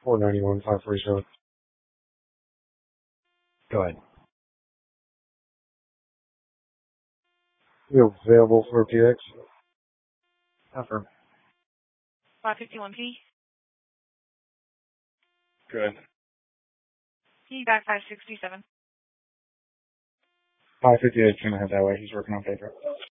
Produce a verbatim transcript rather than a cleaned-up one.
four ninety-one, five forty-seven. Go ahead. You available for P X? Affirm. five fifty-one P. Good. P back five sixty-seven. five fifty-eight gonna head that way. He's working on paper.